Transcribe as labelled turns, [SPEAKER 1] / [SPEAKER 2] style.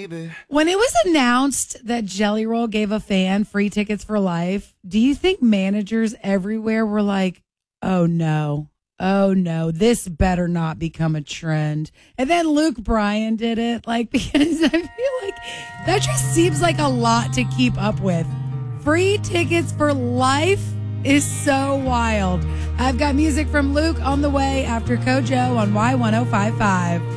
[SPEAKER 1] baby.
[SPEAKER 2] When it was announced that Jelly Roll gave a fan free tickets for life, do you think managers everywhere were like, oh no, this better not become a trend? And then Luke Bryan did it, like, because I feel like that just seems like a lot to keep up with. Free tickets for life is so wild. I've got music from Luke on the way after Kojo on Y1055.